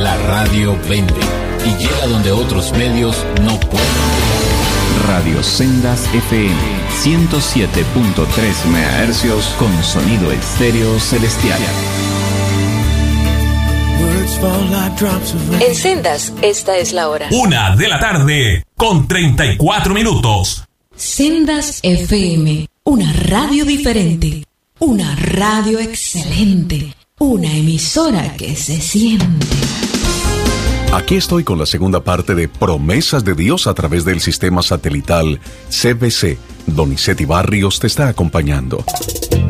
La radio vende y llega donde otros medios no pueden. Radio Sendas FM 107.3 MHz con sonido estéreo celestial. En Sendas, esta es la hora. 1:00 con 34 minutos. Sendas FM, una radio diferente, una radio excelente, una emisora que se siente. Aquí estoy con la segunda parte de Promesas de Dios a través del sistema satelital CBC. Donizetti Barrios te está acompañando.